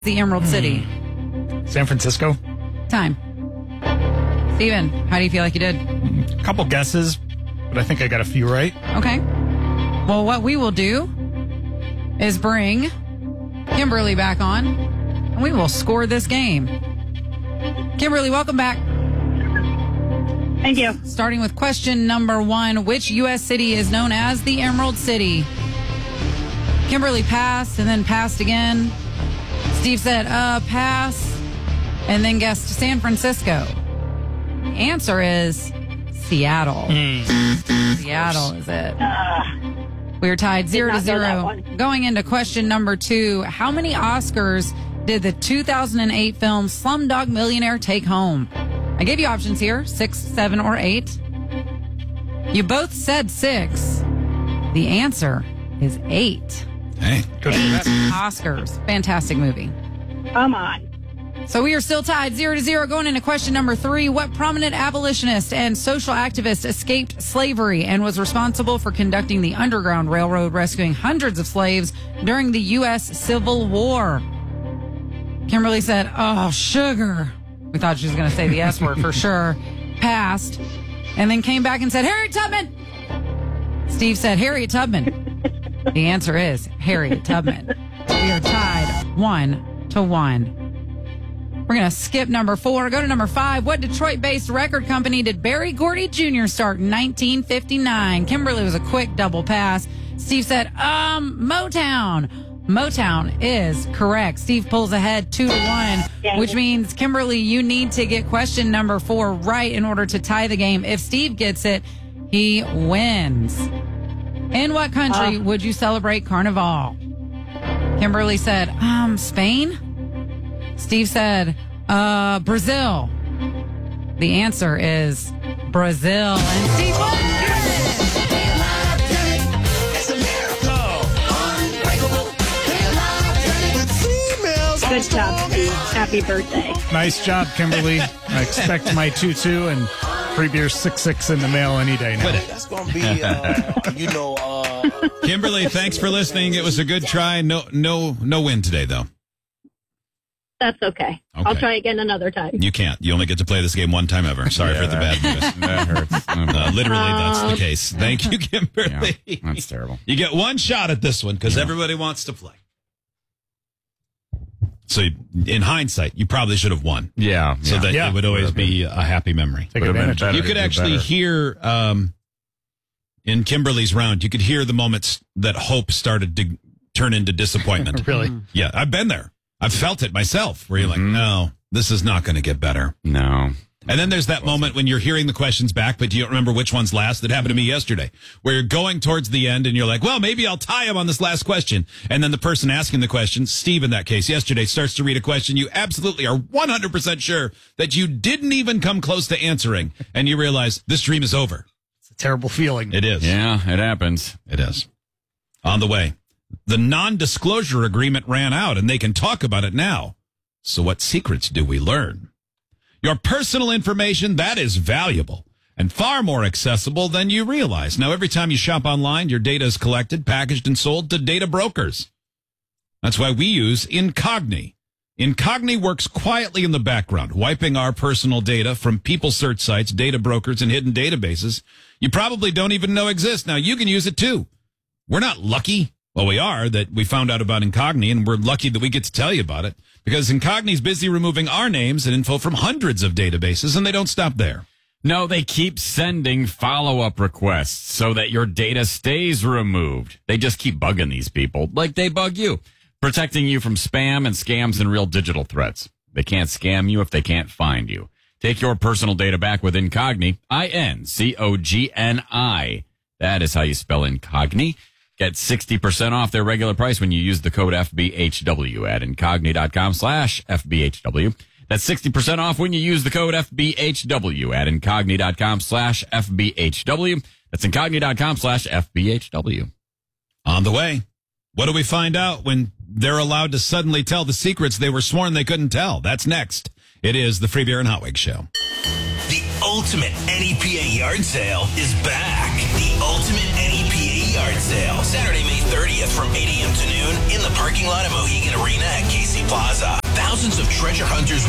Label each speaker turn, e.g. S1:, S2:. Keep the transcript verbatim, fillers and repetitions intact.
S1: the Emerald City?
S2: San Francisco.
S1: Time. Steven, how do you feel like you did?
S2: A couple guesses, but I think I got a few right.
S1: Okay. Well, what we will do is bring Kimberly back on, and we will score this game. Kimberly, welcome back.
S3: Thank you.
S1: Starting with question number one. Which U S city is known as the Emerald City? Kimberly passed and then passed again. Steve said, uh, pass, and then guessed San Francisco. The answer is Seattle. Mm. Seattle is it. Uh, we are tied zero to zero. Going into question number two. How many Oscars did the two thousand eight film Slumdog Millionaire take home? I gave you options here, six, seven, or eight. You both said six. The answer is eight.
S2: Hey, good
S1: eight Oscars. Fantastic movie.
S3: Come on.
S1: So we are still tied zero to zero. Going into question number three. What prominent abolitionist and social activist escaped slavery and was responsible for conducting the Underground Railroad, rescuing hundreds of slaves during the U S Civil War? Kimberly said, oh, sugar. We thought she was going to say the S word for sure. Passed. And then came back and said, Harriet Tubman. Steve said, Harriet Tubman. The answer is Harriet Tubman. We are tied one to one. We're going to skip number four. Go to number five. What Detroit-based record company did Berry Gordy Junior start in nineteen fifty-nine? Kimberly was a quick double pass. Steve said, um, Motown. Motown is correct. Steve pulls ahead two to one, which means, Kimberly, you need to get question number four right in order to tie the game. If Steve gets it, he wins. In what country uh, would you celebrate Carnival? Kimberly said, um, Spain? Steve said, uh, Brazil. The answer is Brazil. And Steve won.
S3: Good job, Steve. Happy birthday.
S2: Nice job, Kimberly. I expect my two two and free beer six six in the mail any day now.
S4: That's going to be, uh, you know... Uh...
S5: Kimberly, thanks for listening. It was a good try. No no, no win today, though.
S3: That's okay. okay. I'll try again another time.
S5: You can't. You only get to play this game one time ever. Sorry
S6: yeah,
S5: for the bad news.
S6: That hurts.
S5: Uh, literally, that's the case. Thank you, Kimberly.
S6: Yeah, that's terrible.
S5: You get one shot at this one because yeah. everybody wants to play. So, in hindsight, you probably should have won.
S6: Yeah.
S5: So
S6: yeah.
S5: that
S6: yeah.
S5: it would always be a happy memory.
S2: Take advantage.
S6: Better,
S5: you could actually
S6: better.
S5: hear, um, in Kimberly's round, you could hear the moments that hope started to turn into disappointment.
S2: Really?
S5: Yeah, I've been there. I've felt it myself, where you're mm-hmm. like, no, this is not going to get better.
S6: No.
S5: And then there's that moment when you're hearing the questions back, but you don't remember which one's last. That happened to me yesterday, where you're going towards the end and you're like, well, maybe I'll tie him on this last question. And then the person asking the question, Steve in that case, yesterday, starts to read a question you absolutely are one hundred percent sure that you didn't even come close to answering. And you realize this dream is over.
S2: It's a terrible feeling.
S5: It is.
S6: Yeah, it happens.
S5: It is. On the way. The non-disclosure agreement ran out and they can talk about it now. So what secrets do we learn? Your personal information, that is valuable and far more accessible than you realize. Now, every time you shop online, your data is collected, packaged, and sold to data brokers. That's why we use Incogni. Incogni works quietly in the background, wiping our personal data from people search sites, data brokers, and hidden databases you probably don't even know exist. Now, you can use it too. We're not lucky. Well, we are that we found out about Incogni, and we're lucky that we get to tell you about it because Incogni's busy removing our names and info from hundreds of databases, and they don't stop there.
S6: No, they keep sending follow-up requests so that your data stays removed. They just keep bugging these people like they bug you, protecting you from spam and scams and real digital threats. They can't scam you if they can't find you. Take your personal data back with Incogni, I N C O G N I. That is how you spell Incogni. Get sixty percent off their regular price when you use the code F B H W at Incogni.com slash FBHW. That's sixty percent off when you use the code F B H W at Incogni.com slash FBHW. That's Incogni.com slash FBHW.
S5: On the way. What do we find out when they're allowed to suddenly tell the secrets they were sworn they couldn't tell? That's next. It is the Free Beer and Hot Wings Show.
S7: The ultimate N E P A yard sale is back. The ultimate N E P A yard yard sale. Saturday, May thirtieth from eight a.m. to noon in the parking lot of Mohegan Arena at Casey Plaza. Thousands of treasure hunters